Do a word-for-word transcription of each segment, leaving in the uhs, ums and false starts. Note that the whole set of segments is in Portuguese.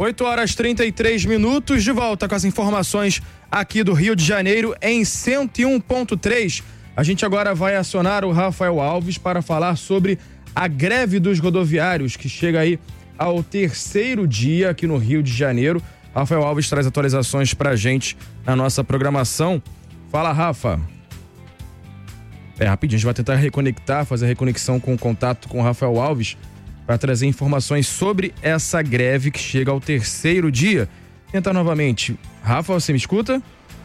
oito horas e trinta e três minutos, de volta com as informações aqui do Rio de Janeiro em cento e um ponto três. A gente agora vai acionar o Rafael Alves para falar sobre a greve dos rodoviários, que chega aí ao terceiro dia aqui no Rio de Janeiro. Rafael Alves traz atualizações pra gente na nossa programação. Fala, Rafa. É, rapidinho, a gente vai tentar reconectar, fazer a reconexão com o contato com o Rafael Alves para trazer informações sobre essa greve que chega ao terceiro dia. Tentar novamente. Rafa, você me escuta?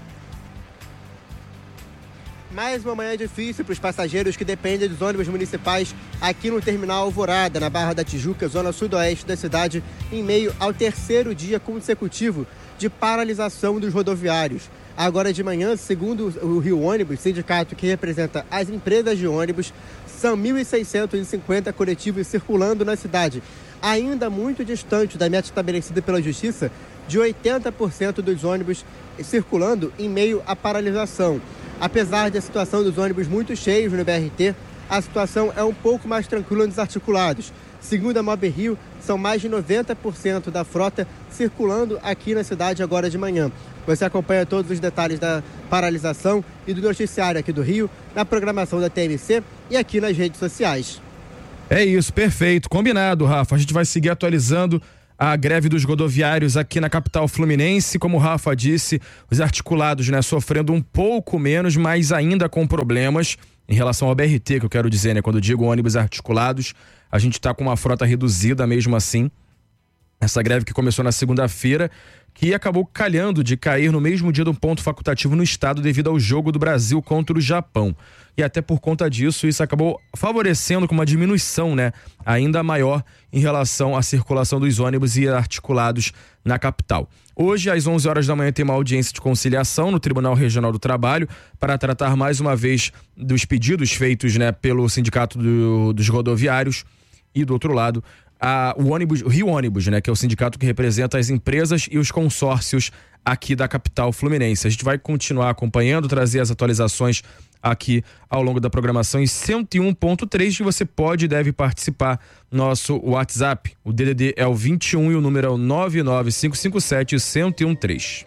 Mais uma manhã difícil para os passageiros que dependem dos ônibus municipais aqui no Terminal Alvorada, na Barra da Tijuca, zona sudoeste da cidade, em meio ao terceiro dia consecutivo de paralisação dos rodoviários. Agora de manhã, segundo o Rio Ônibus, sindicato que representa as empresas de ônibus, são mil seiscentos e cinquenta coletivos circulando na cidade, ainda muito distante da meta estabelecida pela Justiça de oitenta por cento dos ônibus circulando em meio à paralisação. Apesar da situação dos ônibus muito cheios no B R T, a situação é um pouco mais tranquila nos articulados. Segundo a Mob Rio, são mais de noventa por cento da frota circulando aqui na cidade agora de manhã. Você acompanha todos os detalhes da paralisação e do noticiário aqui do Rio, na programação da T M C e aqui nas redes sociais. É isso, perfeito. Combinado, Rafa. A gente vai seguir atualizando a greve dos rodoviários aqui na capital fluminense. Como o Rafa disse, os articulados, né, sofrendo um pouco menos, mas ainda com problemas em relação ao B R T, que eu quero dizer, né? Quando eu digo ônibus articulados, a gente está com uma frota reduzida mesmo assim. Essa greve que começou na segunda-feira, que acabou calhando de cair no mesmo dia do ponto facultativo no estado devido ao jogo do Brasil contra o Japão. E até por conta disso, isso acabou favorecendo com uma diminuição, né, ainda maior em relação à circulação dos ônibus e articulados na capital. Hoje, às onze horas da manhã, tem uma audiência de conciliação no Tribunal Regional do Trabalho para tratar mais uma vez dos pedidos feitos, né, pelo Sindicato do, dos Rodoviários e, do outro lado, a, o ônibus, o Rio Ônibus, né, que é o sindicato que representa as empresas e os consórcios aqui da capital fluminense. A gente vai continuar acompanhando, trazer as atualizações aqui ao longo da programação em cento e um ponto três, que você pode e deve participar. Nosso WhatsApp, o D D D é o vinte e um e o número é o nove nove cinco cinco sete, um zero um três.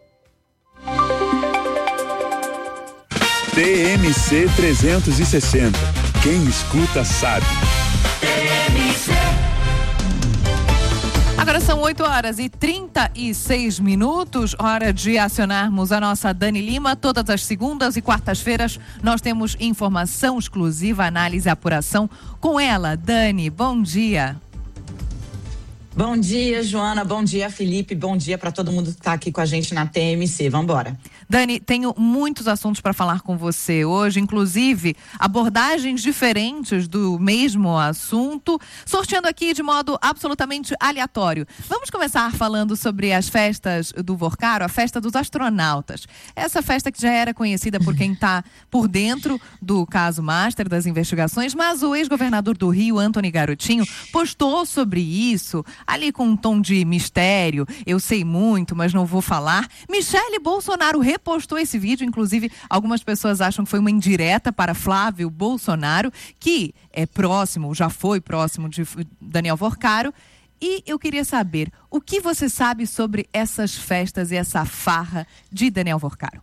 T M C trezentos e sessenta. Quem escuta sabe. Agora são oito horas e trinta e seis minutos, hora de acionarmos a nossa Dani Lima. Todas as segundas e quartas-feiras nós temos informação exclusiva, análise e apuração com ela. Dani, bom dia. Bom dia, Joana. Bom dia, Felipe. Bom dia para todo mundo que está aqui com a gente na T M C. Vamos embora. Dani, tenho muitos assuntos para falar com você hoje, inclusive abordagens diferentes do mesmo assunto, sorteando aqui de modo absolutamente aleatório. Vamos começar falando sobre as festas do Vorcaro, a festa dos astronautas. Essa festa que já era conhecida por quem está por dentro do caso Master, das investigações, mas o ex-governador do Rio, Antony Garotinho, postou sobre isso, ali com um tom de mistério. Eu sei muito, mas não vou falar. Michele Bolsonaro repostou esse vídeo, inclusive algumas pessoas acham que foi uma indireta para Flávio Bolsonaro, que é próximo, já foi próximo de Daniel Vorcaro. E eu queria saber, o que você sabe sobre essas festas e essa farra de Daniel Vorcaro?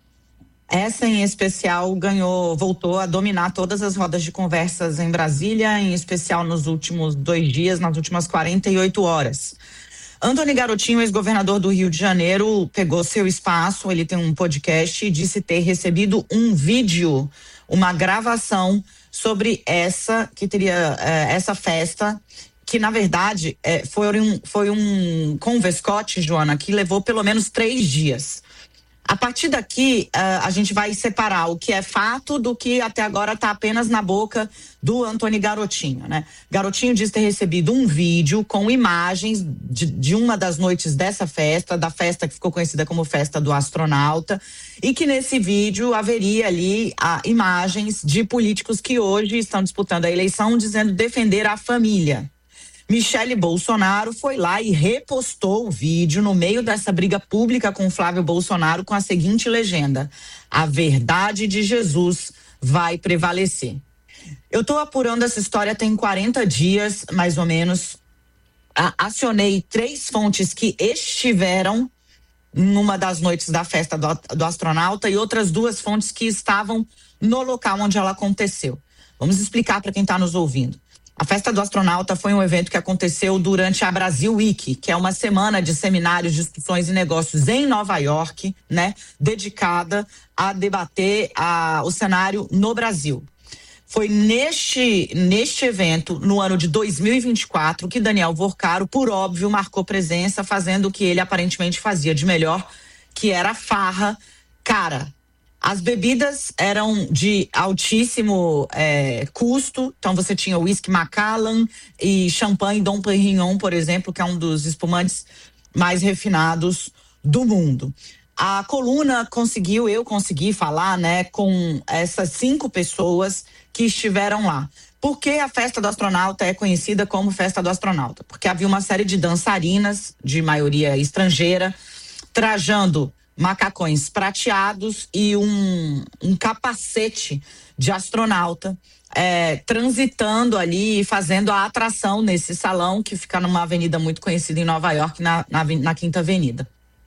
Essa em especial ganhou, voltou a dominar todas as rodas de conversas em Brasília, em especial nos últimos dois dias, nas últimas quarenta e oito horas. Antony Garotinho, ex-governador do Rio de Janeiro, pegou seu espaço, ele tem um podcast e disse ter recebido um vídeo, uma gravação sobre essa, que teria eh, essa festa, que na verdade eh, foi um, foi um converscote, Joana, que levou pelo menos três dias. A partir daqui, uh, a gente vai separar o que é fato do que até agora está apenas na boca do Antony Garotinho, né? Garotinho diz ter recebido um vídeo com imagens de, de uma das noites dessa festa, da festa que ficou conhecida como Festa do Astronauta, e que nesse vídeo haveria ali uh, imagens de políticos que hoje estão disputando a eleição, dizendo defender a família. Michele Bolsonaro foi lá e repostou o vídeo no meio dessa briga pública com Flávio Bolsonaro com a seguinte legenda: a verdade de Jesus vai prevalecer. Eu estou apurando essa história tem quarenta dias, mais ou menos. a, acionei três fontes que estiveram numa das noites da festa do, do astronauta e outras duas fontes que estavam no local onde ela aconteceu. Vamos explicar para quem está nos ouvindo. A festa do astronauta foi um evento que aconteceu durante a Brasil Week, que é uma semana de seminários, discussões e negócios em Nova York, né, dedicada a debater a, o cenário no Brasil. Foi neste, neste evento, no ano de dois mil e vinte e quatro, que Daniel Vorcaro, por óbvio, marcou presença, fazendo o que ele aparentemente fazia de melhor, que era farra cara. As bebidas eram de altíssimo é, custo, então você tinha whisky Macallan e champanhe Dom Pérignon, por exemplo, que é um dos espumantes mais refinados do mundo. A coluna conseguiu, eu consegui falar, né, com essas cinco pessoas que estiveram lá. Por que a festa do astronauta é conhecida como festa do astronauta? Porque havia uma série de dançarinas, de maioria estrangeira, trajando macacões prateados e um, um capacete de astronauta, é, transitando ali e fazendo a atração nesse salão que fica numa avenida muito conhecida em Nova York, na, na, na Quinta Avenida.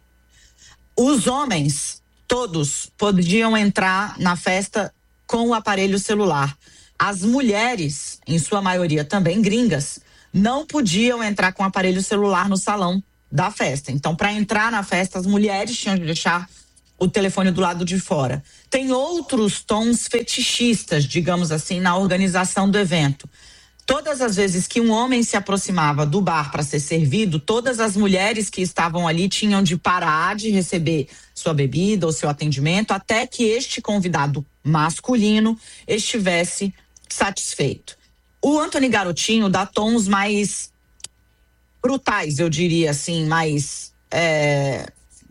Os homens, todos, podiam entrar na festa com o aparelho celular. As mulheres, em sua maioria também gringas, não podiam entrar com o aparelho celular no salão da festa. Então, para entrar na festa, as mulheres tinham de deixar o telefone do lado de fora. Tem outros tons fetichistas, digamos assim, na organização do evento. Todas as vezes que um homem se aproximava do bar para ser servido, todas as mulheres que estavam ali tinham de parar de receber sua bebida ou seu atendimento até que este convidado masculino estivesse satisfeito. O Anthony Garotinho dá tons mais brutais, eu diria assim, mais é,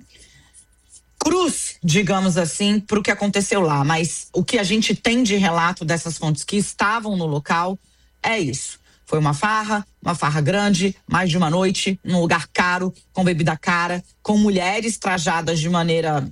cruz, digamos assim, para o que aconteceu lá. Mas o que a gente tem de relato dessas fontes que estavam no local é isso. Foi uma farra, uma farra grande, mais de uma noite, num lugar caro, com bebida cara, com mulheres trajadas de maneira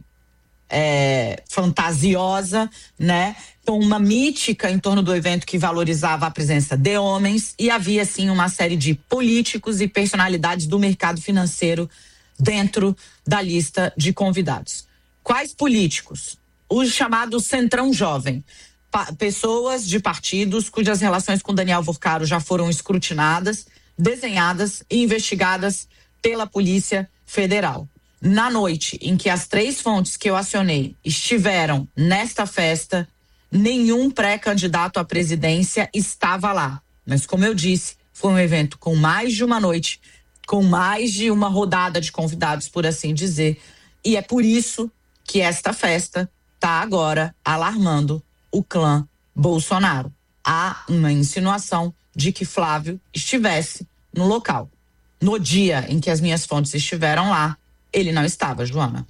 é, fantasiosa, né? Com uma mítica em torno do evento que valorizava a presença de homens, e havia, sim, uma série de políticos e personalidades do mercado financeiro dentro da lista de convidados. Quais políticos? O chamado Centrão Jovem. Pa- pessoas de partidos cujas relações com Daniel Vorcaro já foram escrutinadas, desenhadas e investigadas pela Polícia Federal. Na noite em que as três fontes que eu acionei estiveram nesta festa, nenhum pré-candidato à presidência estava lá. Mas, como eu disse, foi um evento com mais de uma noite, com mais de uma rodada de convidados, por assim dizer. E é por isso que esta festa está agora alarmando o clã Bolsonaro. Há uma insinuação de que Flávio estivesse no local. No dia em que as minhas fontes estiveram lá, ele não estava, Joana.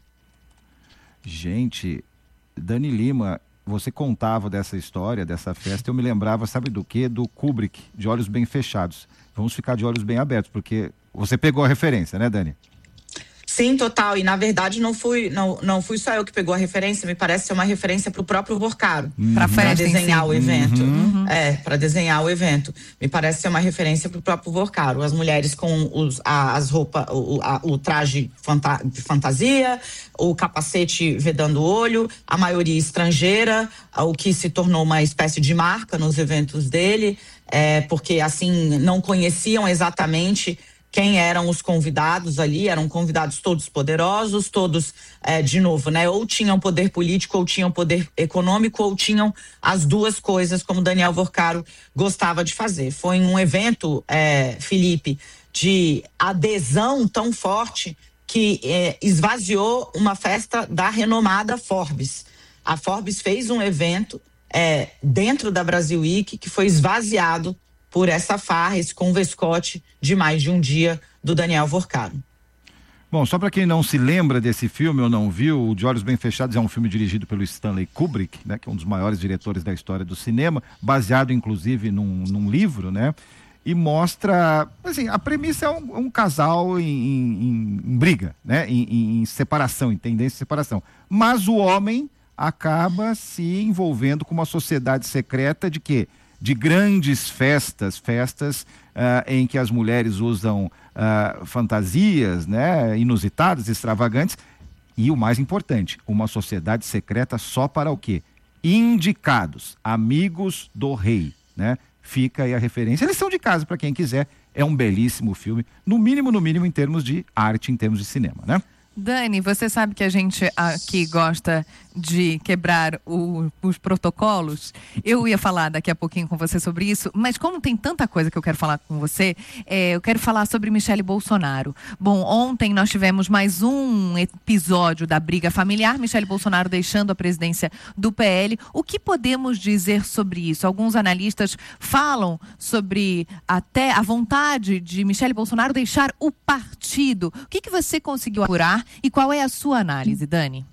Gente, Dani Lima, você contava dessa história, dessa festa, eu me lembrava, sabe do quê? Do Kubrick, De Olhos Bem Fechados. Vamos ficar de olhos bem abertos, porque você pegou a referência, né, Dani? Sim, total. E, na verdade, não fui, não, não fui só eu que pegou a referência, me parece ser uma referência para o próprio Vorcaro. Uhum. Para Para desenhar si. o evento. Uhum. É, para desenhar o evento. Me parece ser uma referência para o próprio Vorcaro. As mulheres com os, a, as roupas, o, a, o traje fanta, de fantasia, o capacete vedando o olho, a maioria estrangeira, o que se tornou uma espécie de marca nos eventos dele, é, porque, assim, não conheciam exatamente quem eram os convidados ali. Eram convidados todos poderosos, todos, é, de novo, né? Ou tinham poder político, ou tinham poder econômico, ou tinham as duas coisas, como Daniel Vorcaro gostava de fazer. Foi um evento, é, Felipe, de adesão tão forte que é, esvaziou uma festa da renomada Forbes. A Forbes fez um evento é, dentro da Brasil Week que foi esvaziado por essa farra, esse convescote de mais de um dia do Daniel Vorcaro. Bom, só para quem não se lembra desse filme ou não viu, o De Olhos Bem Fechados é um filme dirigido pelo Stanley Kubrick, né, que é um dos maiores diretores da história do cinema, baseado inclusive num, num livro, né? E mostra, assim, a premissa é um, um casal em, em, em briga, né? Em, em, em separação, em tendência de separação. Mas o homem acaba se envolvendo com uma sociedade secreta de quê? de grandes festas, festas uh, em que as mulheres usam uh, fantasias, né, inusitadas, extravagantes, e o mais importante, uma sociedade secreta só para o quê? Indicados, amigos do rei, né? Fica aí a referência. Eles são de casa para quem quiser. É um belíssimo filme, no mínimo, no mínimo em termos de arte, em termos de cinema, né? Dani, você sabe que a gente aqui gosta de quebrar o, os protocolos. Eu ia falar daqui a pouquinho com você sobre isso, mas como tem tanta coisa que eu quero falar com você, é, eu quero falar sobre Michele Bolsonaro. Bom, ontem nós tivemos mais um episódio da briga familiar, Michele Bolsonaro deixando a presidência do P L. O que podemos dizer sobre isso? Alguns analistas falam sobre até a vontade de Michele Bolsonaro deixar o partido. O que, que você conseguiu apurar e qual é a sua análise, Dani?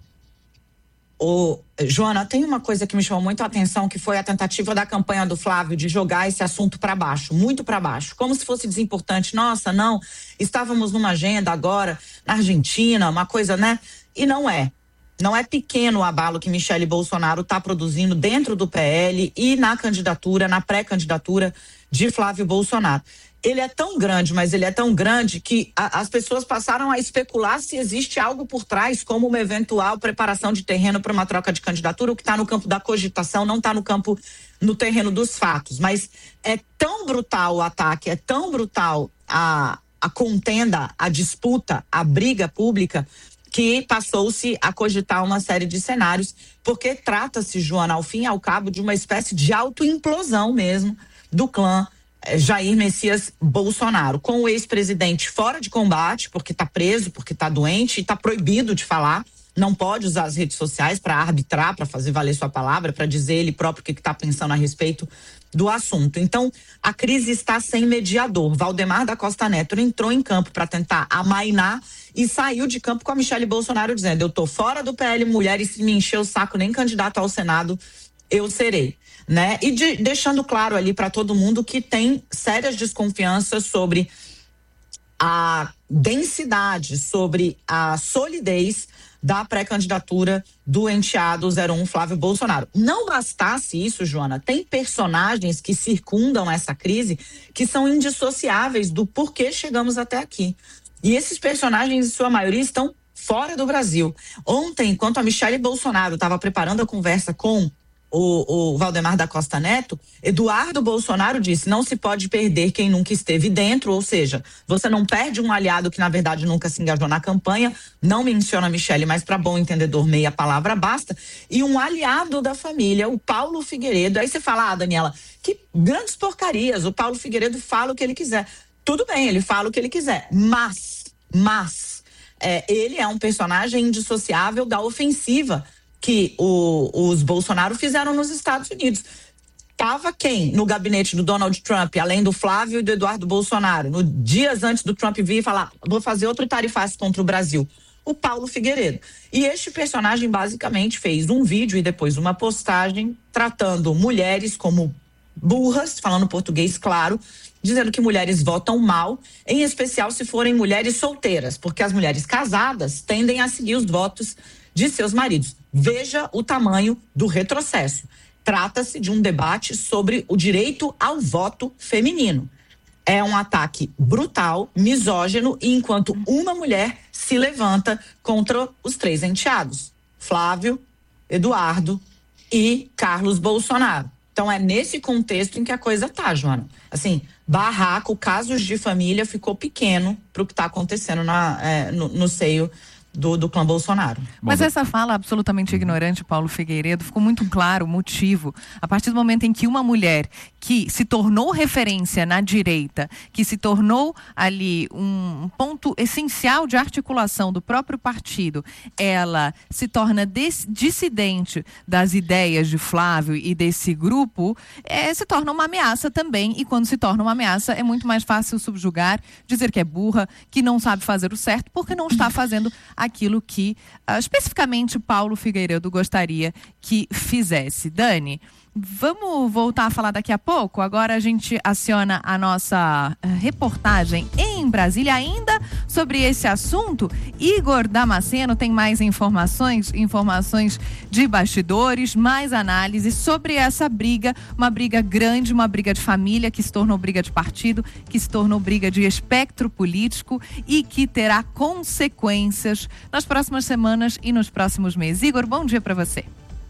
Ô, Joana, tem uma coisa que me chamou muito a atenção, que foi a tentativa da campanha do Flávio de jogar esse assunto para baixo, muito para baixo, como se fosse desimportante. Nossa, não, estávamos numa agenda agora na Argentina, uma coisa, né? E não é. Não é pequeno o abalo que Michele Bolsonaro está produzindo dentro do P L e na candidatura, na pré-candidatura de Flávio Bolsonaro. Ele é tão grande, mas ele é tão grande que a, as pessoas passaram a especular se existe algo por trás, como uma eventual preparação de terreno para uma troca de candidatura. O que está no campo da cogitação não está no campo, no terreno dos fatos. Mas é tão brutal o ataque, é tão brutal a, a contenda, a disputa, a briga pública, que passou-se a cogitar uma série de cenários, porque trata-se, Joana, ao fim e ao cabo, de uma espécie de autoimplosão mesmo do clã Jair Messias Bolsonaro, com o ex-presidente fora de combate, porque está preso, porque está doente e está proibido de falar, não pode usar as redes sociais para arbitrar, para fazer valer sua palavra, para dizer ele próprio o que está pensando a respeito do assunto. Então, a crise está sem mediador. Valdemar da Costa Neto entrou em campo para tentar amainar e saiu de campo com a Michele Bolsonaro dizendo: eu tô fora do P L Mulher e se me encher o saco nem candidato ao Senado eu serei. Né? E de, deixando claro ali para todo mundo que tem sérias desconfianças sobre a densidade, sobre a solidez da pré-candidatura do enteado zero um Flávio Bolsonaro. Não bastasse isso, Joana, tem personagens que circundam essa crise que são indissociáveis do porquê chegamos até aqui. E esses personagens, em sua maioria, estão fora do Brasil. Ontem, enquanto a Michele Bolsonaro estava preparando a conversa com O, o Valdemar da Costa Neto, Eduardo Bolsonaro disse: não se pode perder quem nunca esteve dentro, ou seja, você não perde um aliado que na verdade nunca se engajou na campanha, não menciona a Michele, mas para bom entendedor meia palavra basta, e um aliado da família, o Paulo Figueiredo. Aí você fala: ah, Daniela, que grandes porcarias, o Paulo Figueiredo fala o que ele quiser. Tudo bem, ele fala o que ele quiser, mas, mas, é, ele é um personagem indissociável da ofensiva que o, os Bolsonaro fizeram nos Estados Unidos. Tava quem no gabinete do Donald Trump, além do Flávio e do Eduardo Bolsonaro, no dias antes do Trump vir e falar: vou fazer outro tarifaço contra o Brasil? O Paulo Figueiredo. E este personagem basicamente fez um vídeo e depois uma postagem tratando mulheres como burras, falando português claro, dizendo que mulheres votam mal, em especial se forem mulheres solteiras, porque as mulheres casadas tendem a seguir os votos de seus maridos. Veja o tamanho do retrocesso. Trata-se de um debate sobre o direito ao voto feminino. É um ataque brutal, misógino, e enquanto uma mulher se levanta contra os três enteados: Flávio, Eduardo e Carlos Bolsonaro. Então é nesse contexto em que a coisa tá, Joana. Assim, barraco, casos de família ficou pequeno para o que está acontecendo na, é, no, no seio Do, do clã Bolsonaro. Mas essa fala absolutamente ignorante, Paulo Figueiredo, ficou muito claro o motivo. A partir do momento em que uma mulher que se tornou referência na direita, que se tornou ali um ponto essencial de articulação do próprio partido, ela se torna dis- dissidente das ideias de Flávio e desse grupo, é, se torna uma ameaça também. E quando se torna uma ameaça, é muito mais fácil subjugar, dizer que é burra, que não sabe fazer o certo, porque não está fazendo aquilo que uh, especificamente Paulo Figueiredo gostaria que fizesse. Dani, Vamos voltar a falar daqui a pouco. Agora a gente aciona a nossa reportagem em Brasília ainda sobre esse assunto. Igor Damasceno tem mais informações, informações de bastidores, mais análises sobre essa briga, uma briga grande, uma briga de família que se tornou briga de partido, que se tornou briga de espectro político e que terá consequências nas próximas semanas e nos próximos meses. Igor, bom dia para você.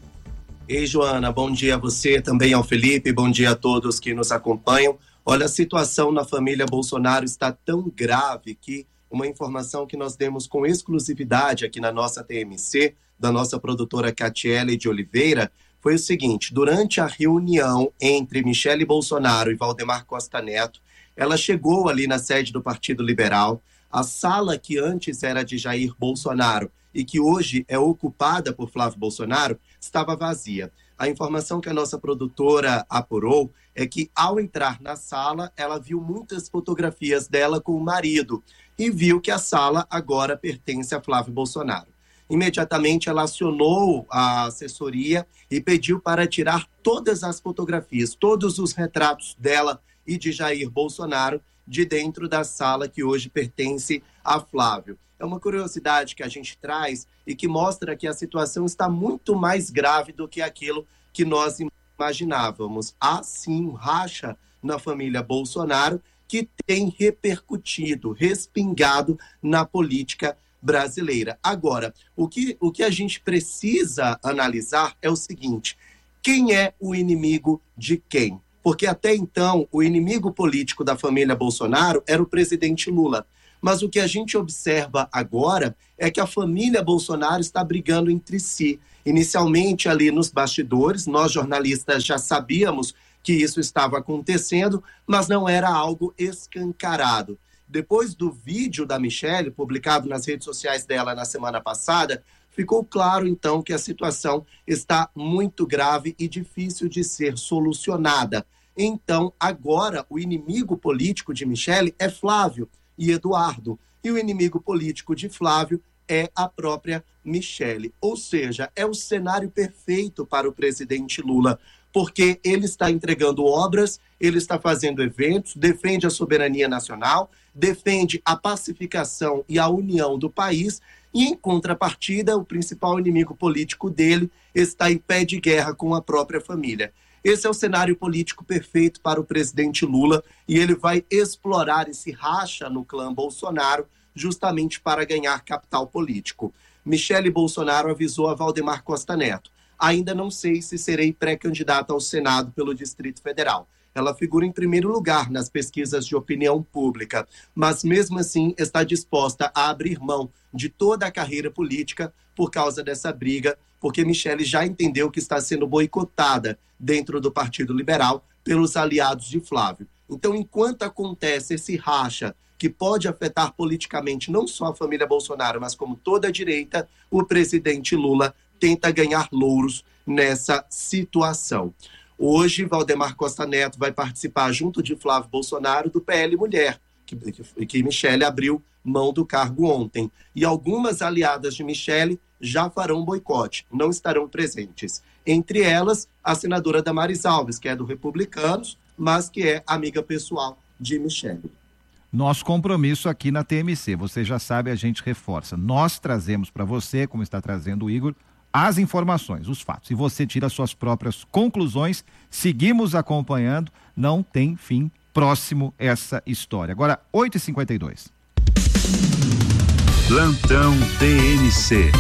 Ei, Joana, bom dia a você, também ao Felipe, bom dia a todos que nos acompanham. Olha, a situação na família Bolsonaro está tão grave que uma informação que nós demos com exclusividade aqui na nossa T M C, da nossa produtora Catiele de Oliveira, foi o seguinte: durante a reunião entre Michele Bolsonaro e Valdemar Costa Neto, ela chegou ali na sede do Partido Liberal. A sala que antes era de Jair Bolsonaro e que hoje é ocupada por Flávio Bolsonaro, estava vazia. A informação que a nossa produtora apurou é que, ao entrar na sala, ela viu muitas fotografias dela com o marido e viu que a sala agora pertence a Flávio Bolsonaro. Imediatamente, ela acionou a assessoria e pediu para tirar todas as fotografias, todos os retratos dela e de Jair Bolsonaro de dentro da sala que hoje pertence a Flávio. É uma curiosidade que a gente traz e que mostra que a situação está muito mais grave do que aquilo que nós imaginávamos. Há sim um racha na família Bolsonaro que tem repercutido, respingado na política brasileira. Agora, o que, o que a gente precisa analisar é o seguinte: quem é o inimigo de quem? Porque até então o inimigo político da família Bolsonaro era o presidente Lula. Mas o que a gente observa agora é que a família Bolsonaro está brigando entre si. Inicialmente, ali nos bastidores, nós jornalistas já sabíamos que isso estava acontecendo, mas não era algo escancarado. Depois do vídeo da Michele, publicado nas redes sociais dela na semana passada, ficou claro, então, que a situação está muito grave e difícil de ser solucionada. Então, agora, o inimigo político de Michele é Flávio e Eduardo, e o inimigo político de Flávio é a própria Michele. Ou seja, é o cenário perfeito para o presidente Lula, porque ele está entregando obras, ele está fazendo eventos, defende a soberania nacional, defende a pacificação e a união do país, e em contrapartida, o principal inimigo político dele está em pé de guerra com a própria família. Esse é o cenário político perfeito para o presidente Lula e ele vai explorar esse racha no clã Bolsonaro justamente para ganhar capital político. Michele Bolsonaro avisou a Valdemar Costa Neto: ainda não sei se serei pré-candidata ao Senado pelo Distrito Federal. Ela figura em primeiro lugar nas pesquisas de opinião pública, mas mesmo assim está disposta a abrir mão de toda a carreira política por causa dessa briga, porque Michele já entendeu que está sendo boicotada dentro do Partido Liberal pelos aliados de Flávio. Então, enquanto acontece esse racha que pode afetar politicamente não só a família Bolsonaro, mas como toda a direita, o presidente Lula tenta ganhar louros nessa situação. Hoje, Valdemar Costa Neto vai participar, junto de Flávio Bolsonaro, do P L Mulher, que, que, que Michele abriu mão do cargo ontem. E algumas aliadas de Michele já farão boicote, não estarão presentes. Entre elas, a senadora Damares Alves, que é do Republicanos, mas que é amiga pessoal de Michele. Nosso compromisso aqui na T M C, você já sabe, a gente reforça. Nós trazemos para você, como está trazendo o Igor, as informações, os fatos. E você tira suas próprias conclusões. Seguimos acompanhando, não tem fim próximo essa história. Agora, oito e cinquenta e dois. Plantão T M C.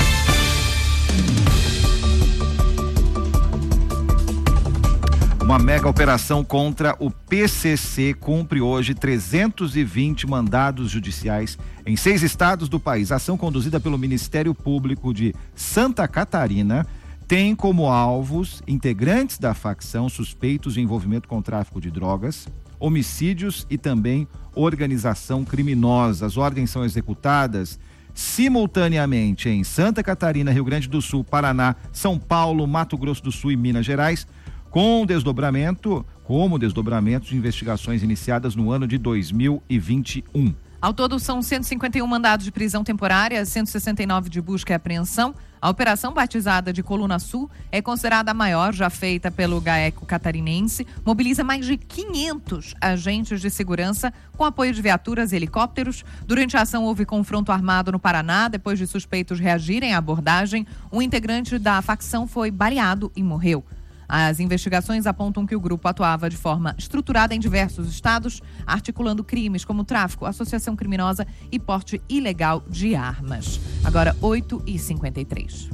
Uma mega operação contra o P C C cumpre hoje trezentos e vinte mandados judiciais em seis estados do país. A ação conduzida pelo Ministério Público de Santa Catarina tem como alvos integrantes da facção suspeitos de envolvimento com tráfico de drogas, homicídios e também organização criminosa. As ordens são executadas simultaneamente em Santa Catarina, Rio Grande do Sul, Paraná, São Paulo, Mato Grosso do Sul e Minas Gerais, com desdobramento, como desdobramento de investigações iniciadas no ano de dois mil e vinte e um. Ao todo, são cento e cinquenta e um mandados de prisão temporária, cento e sessenta e nove de busca e apreensão. A operação, batizada de Coluna Sul, é considerada a maior já feita pelo GAECO catarinense. Mobiliza mais de quinhentos agentes de segurança com apoio de viaturas e helicópteros. Durante a ação, houve confronto armado no Paraná. Depois de suspeitos reagirem à abordagem, um integrante da facção foi baleado e morreu. As investigações apontam que o grupo atuava de forma estruturada em diversos estados, articulando crimes como tráfico, associação criminosa e porte ilegal de armas. Agora, oito e cinquenta e três.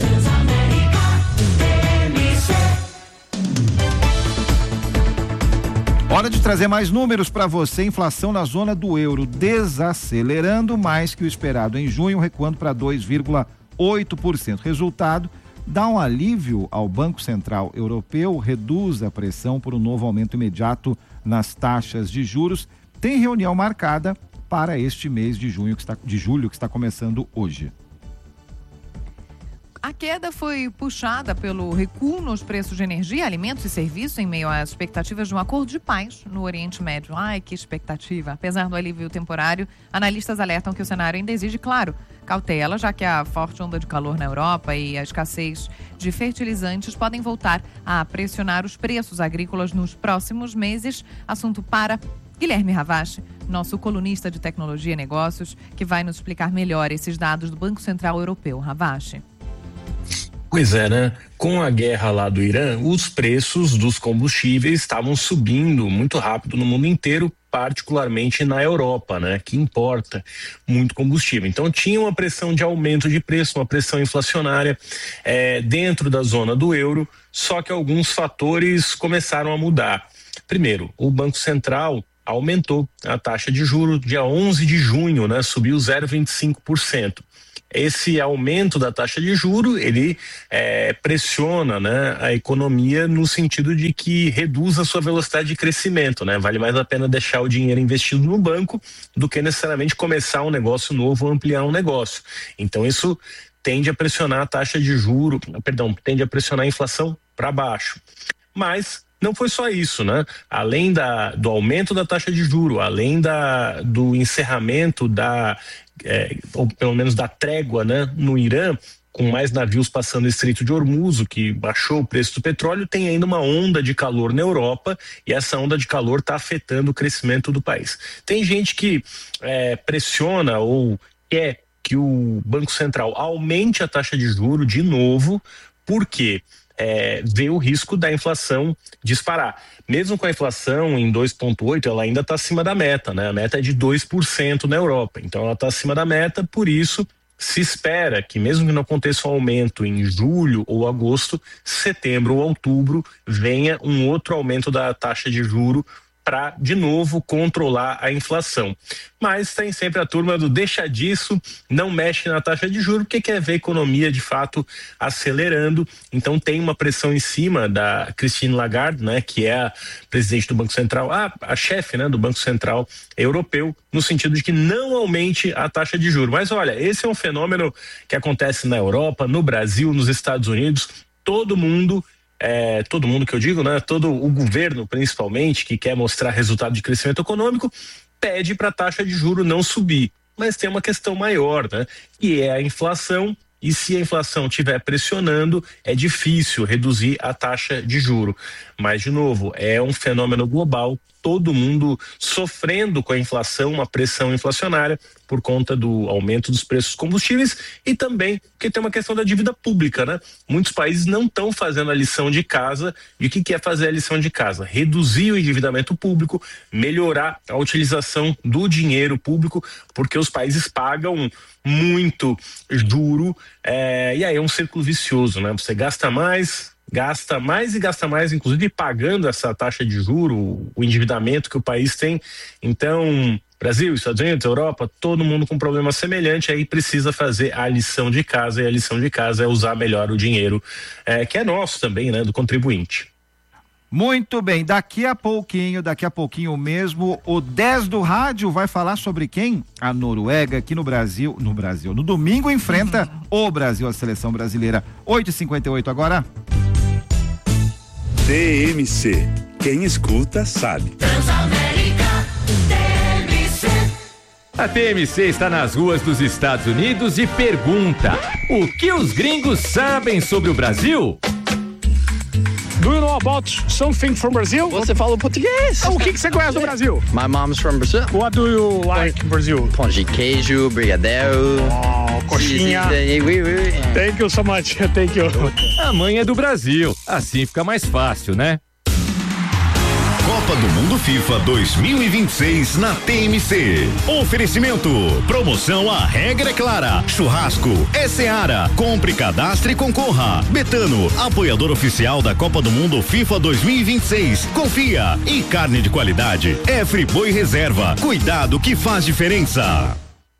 Hora de trazer mais números para você. Inflação na zona do euro desacelerando mais que o esperado em junho, recuando para dois vírgula oito por cento. Resultado: dá um alívio ao Banco Central Europeu, reduz a pressão por um novo aumento imediato nas taxas de juros. Tem reunião marcada para este mês de junho, que está, de julho, que está começando hoje. A queda foi puxada pelo recuo nos preços de energia, alimentos e serviços em meio às expectativas de um acordo de paz no Oriente Médio. Ai, que expectativa! Apesar do alívio temporário, analistas alertam que o cenário ainda exige, claro, cautela, já que a forte onda de calor na Europa e a escassez de fertilizantes podem voltar a pressionar os preços agrícolas nos próximos meses. Assunto para Guilherme Ravache, nosso colunista de tecnologia e negócios, que vai nos explicar melhor esses dados do Banco Central Europeu. Ravache. Pois é, né? Com a guerra lá do Irã, os preços dos combustíveis estavam subindo muito rápido no mundo inteiro, particularmente na Europa, né? Que importa muito combustível. Então tinha uma pressão de aumento de preço, uma pressão inflacionária é, dentro da zona do euro, só que alguns fatores começaram a mudar. Primeiro, o Banco Central aumentou a taxa de juros dia onze de junho, né? Subiu zero vírgula vinte e cinco por cento. Esse aumento da taxa de juro, ele é, pressiona, né, a economia no sentido de que reduz a sua velocidade de crescimento, né? Vale mais a pena deixar o dinheiro investido no banco do que necessariamente começar um negócio novo ou ampliar um negócio. Então isso tende a pressionar a taxa de juro, perdão, tende a pressionar a inflação para baixo. Mas não foi só isso, né? Além da, do aumento da taxa de juro, além da, do encerramento da É, ou pelo menos da trégua, né, no Irã, com mais navios passando o Estreito de Hormuz, o que baixou o preço do petróleo, tem ainda uma onda de calor na Europa e essa onda de calor está afetando o crescimento do país. Tem gente que é, pressiona ou quer que o Banco Central aumente a taxa de juros de novo, porque É, vê o risco da inflação disparar. Mesmo com a inflação em dois vírgula oito, ela ainda está acima da meta, né? A meta é de dois por cento na Europa, então ela está acima da meta, por isso se espera que, mesmo que não aconteça um aumento em julho ou agosto, setembro ou outubro venha um outro aumento da taxa de juro para, de novo, controlar a inflação. Mas tem sempre a turma do deixa disso, não mexe na taxa de juros, porque quer ver a economia, de fato, acelerando. Então tem uma pressão em cima da Christine Lagarde, né, que é a presidente do Banco Central, a, a chefe, né, do Banco Central Europeu, no sentido de que não aumente a taxa de juros. Mas olha, esse é um fenômeno que acontece na Europa, no Brasil, nos Estados Unidos. Todo mundo É, todo mundo que eu digo, né? Todo o governo, principalmente, que quer mostrar resultado de crescimento econômico, pede para a taxa de juros não subir. Mas tem uma questão maior, né? Que é a inflação. E se a inflação estiver pressionando, é difícil reduzir a taxa de juro. Mas, de novo, é um fenômeno global, todo mundo sofrendo com a inflação, uma pressão inflacionária por conta do aumento dos preços dos combustíveis e também porque tem uma questão da dívida pública, né? Muitos países não estão fazendo a lição de casa. E o que, que é fazer a lição de casa? Reduzir o endividamento público, melhorar a utilização do dinheiro público, porque os países pagam muito juro, é, e aí é um círculo vicioso, né? Você gasta mais, gasta mais e gasta mais, inclusive pagando essa taxa de juro, o endividamento que o país tem. Então, Brasil, Estados Unidos, Europa, todo mundo com problema semelhante, aí precisa fazer a lição de casa, e a lição de casa é usar melhor o dinheiro, é, que é nosso também, né? Do contribuinte. Muito bem, daqui a pouquinho, daqui a pouquinho mesmo, o dez do rádio vai falar sobre quem? A Noruega, aqui no Brasil, no Brasil, no domingo enfrenta o Brasil, a seleção brasileira. oito e cinquenta e oito agora. D M C, quem escuta sabe. Transamérica, D M C. A T M C está nas ruas dos Estados Unidos e pergunta: o que os gringos sabem sobre o Brasil? Do you know about something from Brazil? Você fala português. Ah, o que que você conhece do Brasil? My mom's from Brazil. What do you like in Brazil? Pão de queijo, brigadeiro. Oh, coxinha. Thank you so much. Thank you. A mãe é do Brasil, assim fica mais fácil, né? Copa do Mundo FIFA dois mil e vinte e seis na T M C. Oferecimento. Promoção A Regra é Clara. Churrasco é Seara. Compre, cadastre e concorra. Betano, apoiador oficial da Copa do Mundo FIFA dois mil e vinte e seis. Confia. E carne de qualidade é Friboi Reserva. Cuidado que faz diferença.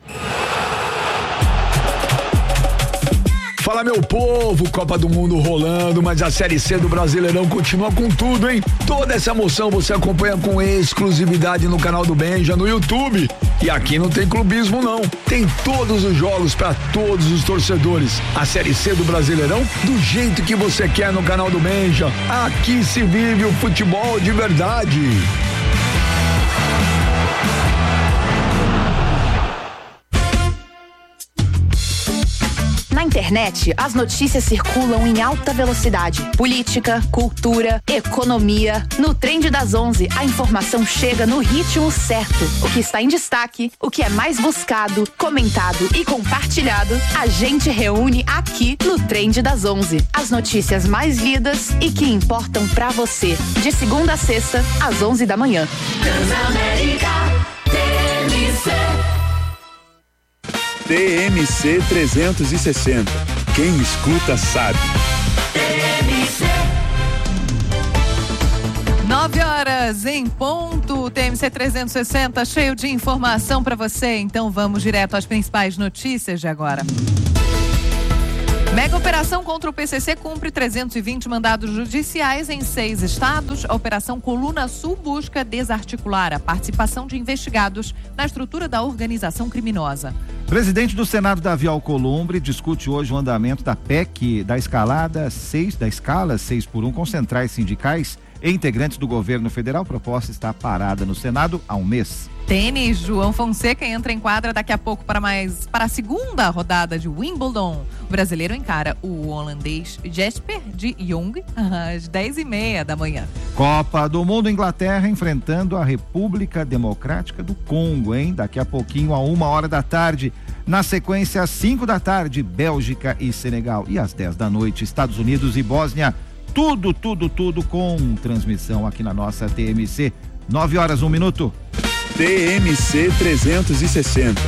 Fala, meu povo, Copa do Mundo rolando, mas a Série C do Brasileirão continua com tudo, hein? Toda essa emoção você acompanha com exclusividade no canal do Benja, no YouTube. E aqui não tem clubismo, não. Tem todos os jogos para todos os torcedores. A Série C do Brasileirão, do jeito que você quer no canal do Benja. Aqui se vive o futebol de verdade. Na internet, as notícias circulam em alta velocidade. Política, cultura, economia. No Trend das onze, a informação chega no ritmo certo. O que está em destaque, o que é mais buscado, comentado e compartilhado, a gente reúne aqui no Trend das onze. As notícias mais lidas e que importam pra você. De segunda a sexta, às onze da manhã. Transamérica, T M C. T M C trezentos e sessenta. Quem escuta sabe. T M C. Nove horas em ponto, T M C trezentos e sessenta, cheio de informação para você. Então vamos direto às principais notícias de agora. Mega operação contra o P C C cumpre trezentos e vinte mandados judiciais em seis estados. A Operação Coluna Sul busca desarticular a participação de investigados na estrutura da organização criminosa. Presidente do Senado, Davi Alcolumbre, discute hoje o andamento da P E C da escalada seis, da escala seis por um com centrais sindicais e integrantes do governo federal. A proposta está parada no Senado há um mês. Tênis, João Fonseca entra em quadra daqui a pouco para mais para a segunda rodada de Wimbledon. O brasileiro encara o holandês Jesper de Jong às dez e meia da manhã. Copa do Mundo, Inglaterra enfrentando a República Democrática do Congo, hein? Daqui a pouquinho, a uma hora da tarde. Na sequência, às cinco da tarde, Bélgica e Senegal. E às dez da noite, Estados Unidos e Bósnia. Tudo, tudo, tudo com transmissão aqui na nossa T M C. Nove horas, um minuto. T M C trezentos e sessenta.